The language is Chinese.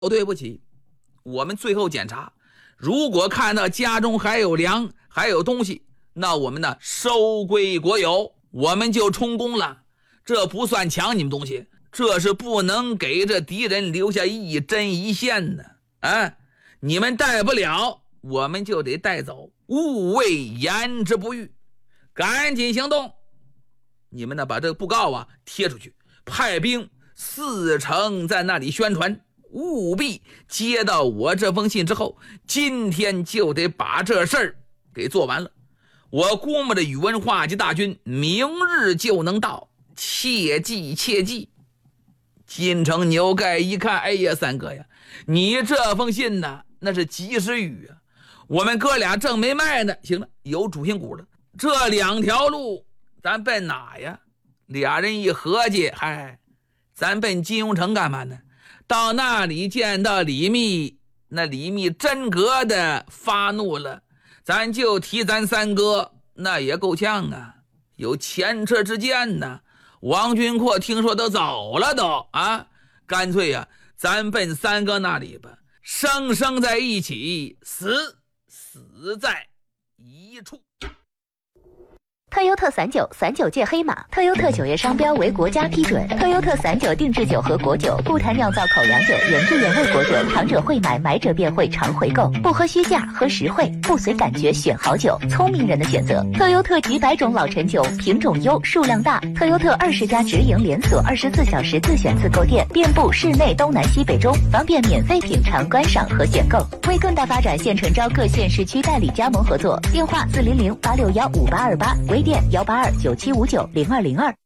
对不起，我们最后检查，如果看到家中还有粮还有东西，那我们呢收归国有，我们就充公了。这不算抢你们东西，这是不能给这敌人留下一针一线的啊！你们带不了，我们就得带走，勿谓言之不预，赶紧行动！你们呢把这个布告啊贴出去，派兵4城在那里宣传，务必接到我这封信之后，今天就得把这事儿给做完了。我估摸着宇文化及大军明日就能到，切记切记。金城牛盖一看，哎呀，三哥呀，你这封信呢那是及时雨啊，我们哥俩正没卖呢。行了，有主心骨了，这2条路咱奔哪呀？俩人一合计，嗨，咱奔金庸城干嘛呢？到那里见到李密，那李密真格的发怒了，咱就提咱三哥，那也够呛啊，有前车之鉴呢。王君阔听说都走了都啊，干脆呀，咱奔三哥那里吧，生生在一起，死在一处。 特优特散酒，散酒界黑马。特优特酒业商标为国家批准。特优特散酒定制酒和果酒，不谈酿造口粮酒，原汁原味果酒，尝者会买，买者便会常回购。不喝虚价，喝实惠，不随感觉选好酒，聪明人的选择。特优特几百种老陈酒，品种优，数量大。特优特20家直营连锁，24小时自选自购店，遍布市内东南西北中，方便免费品尝、观赏和选购。为更大发展，现诚招各县市区代理加盟合作。电话400-861-5828，微店182-9759-0202。